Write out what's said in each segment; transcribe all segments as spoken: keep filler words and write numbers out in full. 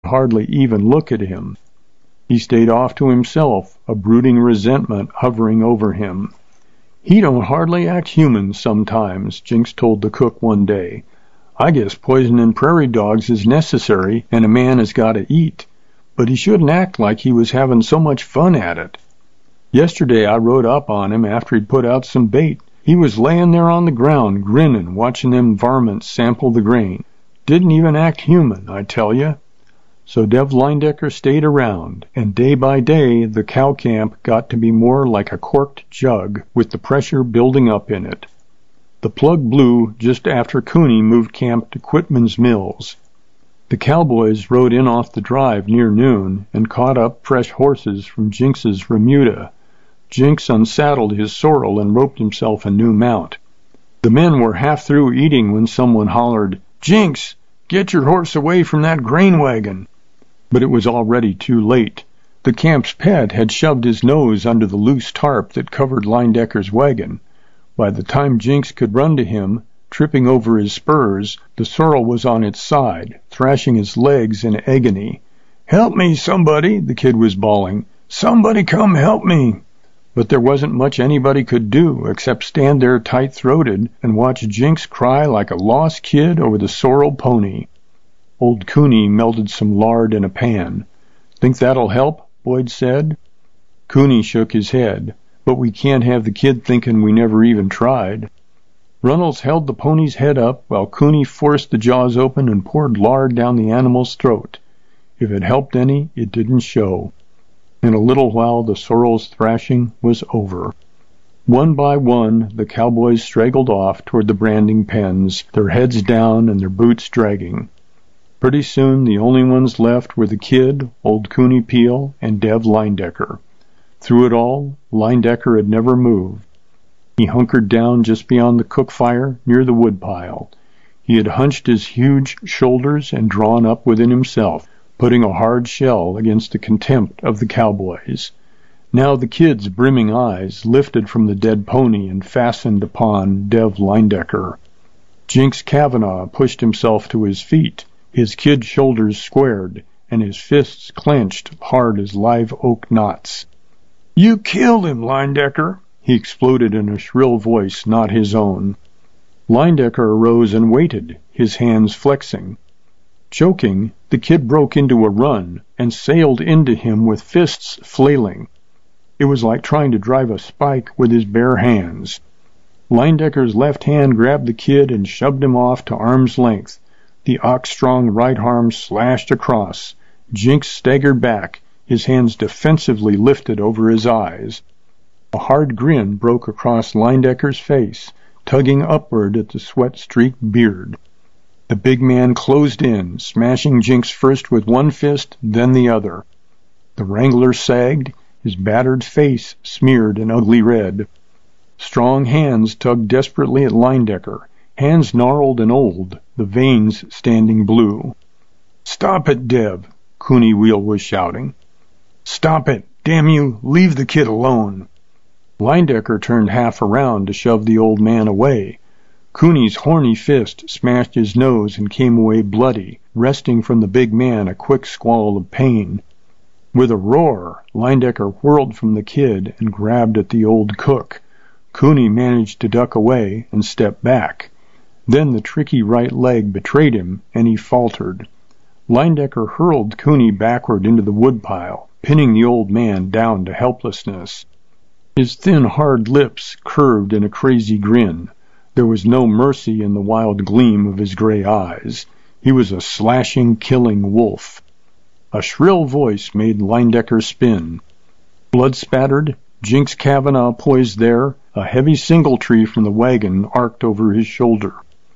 hardly even look at him. He stayed off to himself, a brooding resentment hovering over him. "He don't hardly act human sometimes," Jinx told the cook one day. "I guess poisoning prairie dogs is necessary, and a man has got to eat. But he shouldn't act like he was having so much fun at it. Yesterday I rode up on him after he'd put out some bait. He was laying there on the ground, grinning, watching them varmints sample the grain. Didn't even act human, I tell you." So Dev Linedecker stayed around, and day by day the cow camp got to be more like a corked jug with the pressure building up in it. The plug blew just after Cooney moved camp to Quitman's Mills. The cowboys rode in off the drive near noon and caught up fresh horses from Jinx's remuda. Jinx unsaddled his sorrel and roped himself a new mount. The men were half through eating when someone hollered, "Jinx, get your horse away from that grain wagon." But it was already too late. The camp's pet had shoved his nose under the loose tarp that covered Linedecker's wagon. By the time Jinx could run to him, tripping over his spurs, the sorrel was on its side, thrashing his legs in agony. "Help me, somebody," the kid was bawling. "Somebody come help me." But there wasn't much anybody could do except stand there tight-throated and watch Jinx cry like a lost kid over the sorrel pony. Old Cooney melted some lard in a pan. "Think that'll help?" Boyd said. Cooney shook his head. "But we can't have the kid thinking we never even tried." Runnels held the pony's head up while Cooney forced the jaws open and poured lard down the animal's throat. If it helped any, it didn't show. In a little while the sorrel's thrashing was over. One by one the cowboys straggled off toward the branding pens, their heads down and their boots dragging. Pretty soon the only ones left were the kid, old Cooney Peel, and Dev Linedecker. Through it all, Linedecker had never moved. He hunkered down just beyond the cook fire near the woodpile. He had hunched his huge shoulders and drawn up within himself, putting a hard shell against the contempt of the cowboys. Now the kid's brimming eyes lifted from the dead pony and fastened upon Dev Linedecker. Jinx Kavanaugh pushed himself to his feet, his kid shoulders squared, and his fists clenched hard as live oak knots. "You killed him, Linedecker!" he exploded in a shrill voice not his own. Linedecker arose and waited, his hands flexing. Choking, the kid broke into a run and sailed into him with fists flailing. It was like trying to drive a spike with his bare hands. Linedecker's left hand grabbed the kid and shoved him off to arm's length. The ox-strong right arm slashed across. Jinx staggered back, his hands defensively lifted over his eyes. A hard grin broke across Linedecker's face, tugging upward at the sweat-streaked beard. The big man closed in, smashing Jinx first with one fist, then the other. The wrangler sagged, his battered face smeared an ugly red. Strong hands tugged desperately at Linedecker, hands gnarled and old, the veins standing blue. "Stop it, Dev!" Cooney Wheel was shouting. "Stop it! Damn you! Leave the kid alone!" Linedecker turned half around to shove the old man away. Cooney's horny fist smashed his nose and came away bloody, wresting from the big man a quick squall of pain. With a roar, Linedecker whirled from the kid and grabbed at the old cook. Cooney managed to duck away and step back. Then the tricky right leg betrayed him, and he faltered. Linedecker hurled Cooney backward into the woodpile, pinning the old man down to helplessness. His thin, hard lips curved in a crazy grin. There was no mercy in the wild gleam of his gray eyes. He was a slashing, killing wolf. A shrill voice made Linedecker spin. Blood-spattered, Jinx Kavanaugh poised there, a heavy singletree from the wagon arced over his shoulder.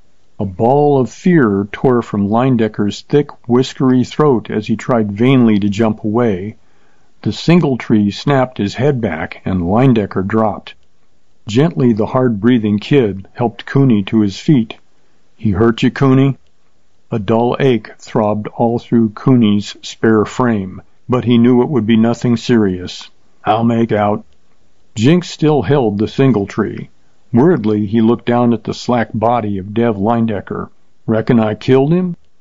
A ball of fear tore from Linedecker's thick, whiskery throat as he tried vainly to jump away. The singletree snapped his head back, and Linedecker dropped. Gently the hard-breathing kid helped Cooney to his feet. "He hurt you, Cooney?" A dull ache throbbed all through Cooney's spare frame, but he knew it would be nothing serious. "I'll make out." Jinx still held the singletree. Worriedly he looked down at the slack body of Dev Linedecker. "Reckon I killed him?"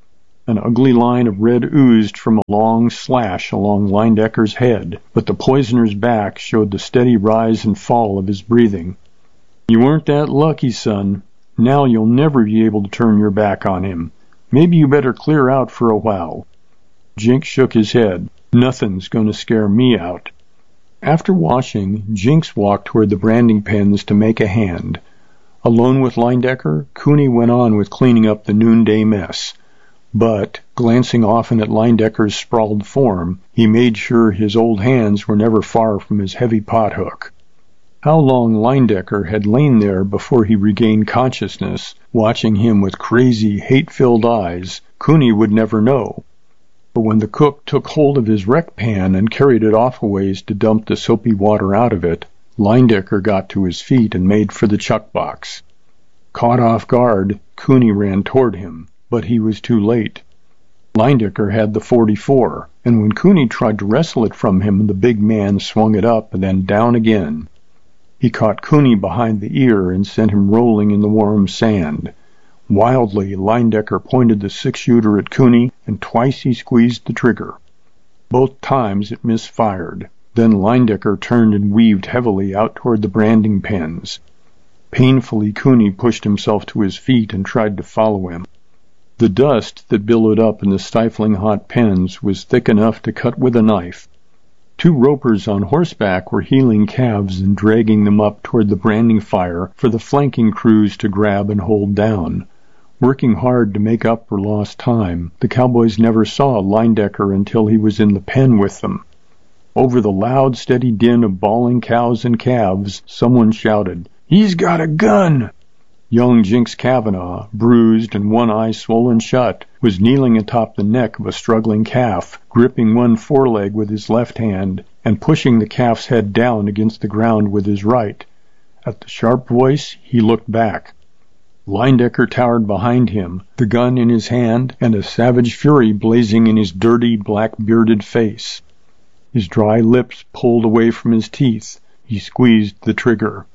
An ugly line of red oozed from a long slash along Leindecker's head, but the poisoner's back showed the steady rise and fall of his breathing. "You weren't that lucky, son. Now you'll never be able to turn your back on him. Maybe you better clear out for a while." Jinx shook his head. "Nothing's going to scare me out." After washing, Jinx walked toward the branding pens to make a hand. Alone with Leindecker, Cooney went on with cleaning up the noonday mess. But, glancing often at Leindecker's sprawled form, he made sure his old hands were never far from his heavy pothook. How long Leindecker had lain there before he regained consciousness, watching him with crazy, hate-filled eyes, Cooney would never know. But when the cook took hold of his wreck pan and carried it off a ways to dump the soapy water out of it, Leindecker got to his feet and made for the chuck box. Caught off guard, Cooney ran toward him, but he was too late. Leindecker had the forty-four, and when Cooney tried to wrestle it from him, the big man swung it up and then down again. He caught Cooney behind the ear and sent him rolling in the warm sand. Wildly, Leindecker pointed the six-shooter at Cooney, and twice he squeezed the trigger. Both times it misfired. Then Leindecker turned and weaved heavily out toward the branding pens. Painfully, Cooney pushed himself to his feet and tried to follow him. The dust that billowed up in the stifling hot pens was thick enough to cut with a knife. Two ropers on horseback were heeling calves and dragging them up toward the branding fire for the flanking crews to grab and hold down. Working hard to make up for lost time, the cowboys never saw Leindecker until he was in the pen with them. Over the loud, steady din of bawling cows and calves, someone shouted, "He's got a gun!" Young Jinx Kavanaugh, bruised and one eye swollen shut, was kneeling atop the neck of a struggling calf, gripping one foreleg with his left hand and pushing the calf's head down against the ground with his right. At the sharp voice, he looked back. Leindecker towered behind him, the gun in his hand and a savage fury blazing in his dirty, black-bearded face. His dry lips pulled away from his teeth. He squeezed the trigger.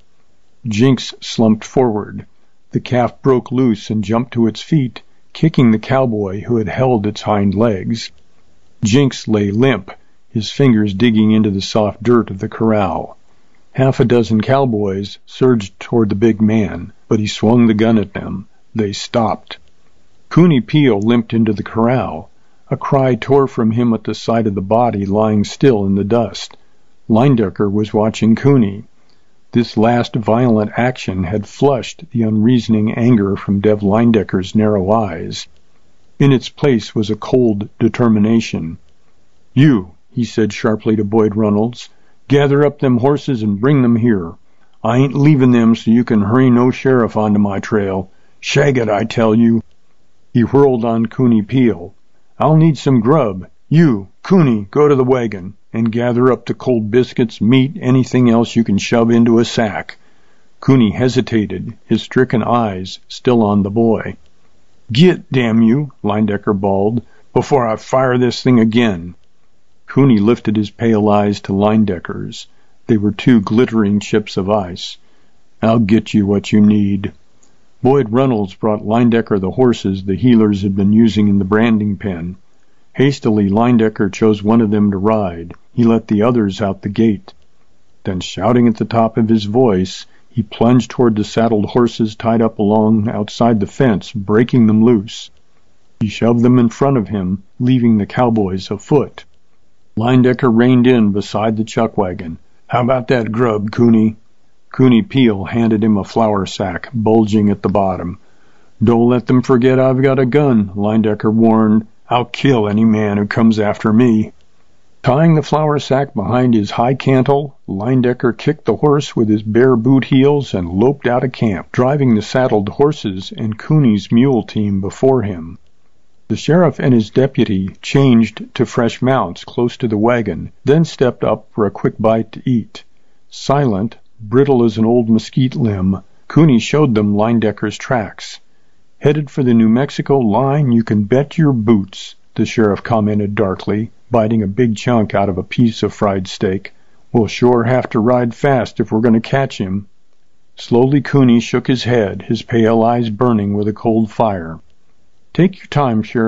Jinx slumped forward. The calf broke loose and jumped to its feet, kicking the cowboy who had held its hind legs. Jinx lay limp, his fingers digging into the soft dirt of the corral. Half a dozen cowboys surged toward the big man, but he swung the gun at them. They stopped. Cooney Peel limped into the corral. A cry tore from him at the sight of the body lying still in the dust. Leindecker was watching Cooney. This last violent action had flushed the unreasoning anger from Dev Leindecker's narrow eyes. In its place was a cold determination. "You," he said sharply to Boyd Runnels, "gather up them horses and bring them here. I ain't leaving them so you can hurry no sheriff onto my trail. Shag it, I tell you." He whirled on Cooney Peel. "I'll need some grub. You, Cooney, go to the wagon and gather up the cold biscuits, meat, anything else you can shove into a sack." Cooney hesitated, his stricken eyes still on the boy. "Get, damn you," Leindecker bawled, "before I fire this thing again." Cooney lifted his pale eyes to Leindecker's. They were two glittering chips of ice. "I'll get you what you need." Boyd Runnels brought Leindecker the horses the healers had been using in the branding pen. Hastily, Leindecker chose one of them to ride. He let the others out the gate. Then, shouting at the top of his voice, he plunged toward the saddled horses tied up along outside the fence, breaking them loose. He shoved them in front of him, leaving the cowboys afoot. Leindecker reined in beside the chuck wagon. "How about that grub, Cooney?" Cooney Peel handed him a flour sack, bulging at the bottom. "Don't let them forget I've got a gun," Leindecker warned. "I'll kill any man who comes after me." Tying the flour sack behind his high cantle, Leindecker kicked the horse with his bare boot heels and loped out of camp, driving the saddled horses and Cooney's mule team before him. The sheriff and his deputy changed to fresh mounts close to the wagon, then stepped up for a quick bite to eat. Silent, brittle as an old mesquite limb, Cooney showed them Leindecker's tracks. "Headed for the New Mexico line, you can bet your boots," the sheriff commented darkly, biting a big chunk out of a piece of fried steak. "We'll sure have to ride fast if we're going to catch him." Slowly Cooney shook his head, his pale eyes burning with a cold fire. "Take your time, Sheriff.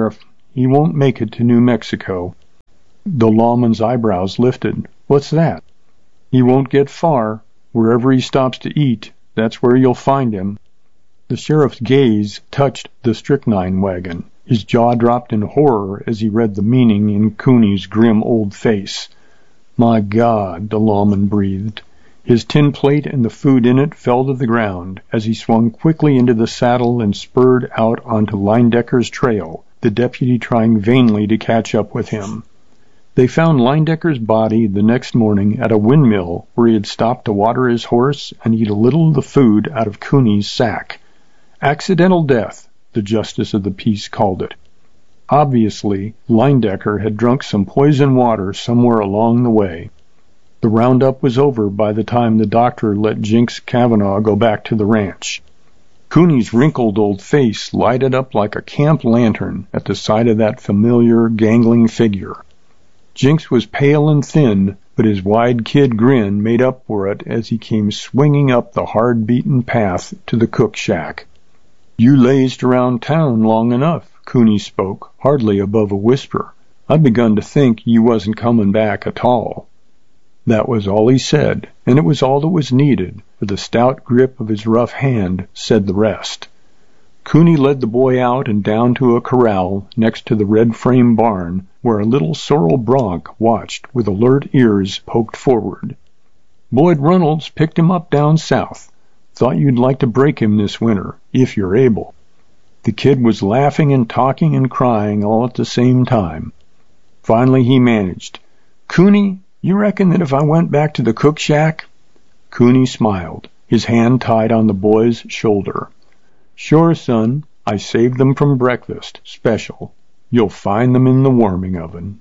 He won't make it to New Mexico." The lawman's eyebrows lifted. "What's that?" "He won't get far. Wherever he stops to eat, that's where you'll find him." The sheriff's gaze touched the strychnine wagon. His jaw dropped in horror as he read the meaning in Cooney's grim old face. "My God," the lawman breathed. His tin plate and the food in it fell to the ground as he swung quickly into the saddle and spurred out onto Leindecker's trail, the deputy trying vainly to catch up with him. They found Leindecker's body the next morning at a windmill where he had stopped to water his horse and eat a little of the food out of Cooney's sack. Accidental death, the justice of the peace called it. Obviously, Leindecker had drunk some poison water somewhere along the way. The roundup was over by the time the doctor let Jinx Kavanaugh go back to the ranch. Cooney's wrinkled old face lighted up like a camp lantern at the sight of that familiar, gangling figure. Jinx was pale and thin, but his wide kid grin made up for it as he came swinging up the hard-beaten path to the cook shack. "You lazed around town long enough," Cooney spoke, hardly above a whisper. "I begun to think you wasn't coming back at all." That was all he said, and it was all that was needed, for the stout grip of his rough hand said the rest. Cooney led the boy out and down to a corral next to the red-frame barn, where a little sorrel bronc watched with alert ears poked forward. "Boyd Reynolds picked him up down south. Thought you'd like to break him this winter, if you're able." The kid was laughing and talking and crying all at the same time. Finally he managed, "Cooney, you reckon that if I went back to the cook shack?" Cooney smiled, his hand tied on the boy's shoulder. "Sure, son. I saved them from breakfast, special. You'll find them in the warming oven."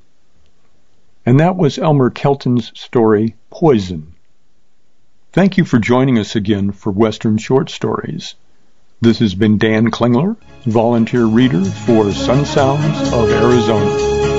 And that was Elmer Kelton's story, Poison. Thank you for joining us again for Western Short Stories. This has been Dan Klingler, volunteer reader for Sun Sounds of Arizona.